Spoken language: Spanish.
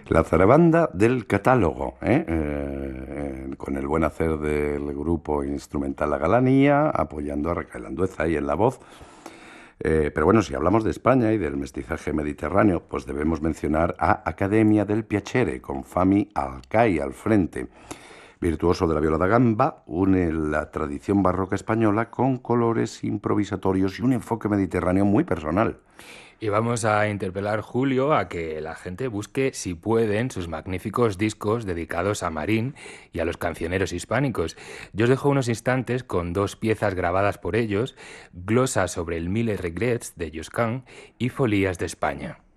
La zarabanda del catálogo, con el buen hacer del grupo instrumental La Galanía, apoyando a Raquel Andueza ahí en la voz. Pero bueno, si hablamos de España y del mestizaje mediterráneo, pues debemos mencionar a Academia del Piacere, con Fami Alcai al frente. Virtuoso de la viola da gamba, une la tradición barroca española con colores improvisatorios y un enfoque mediterráneo muy personal. Y vamos a interpelar, Julio, a que la gente busque, si pueden, sus magníficos discos dedicados a Marín y a los cancioneros hispánicos. Yo os dejo unos instantes con dos piezas grabadas por ellos, Glosa sobre el Mille Regrets de Josquin y Folías de España.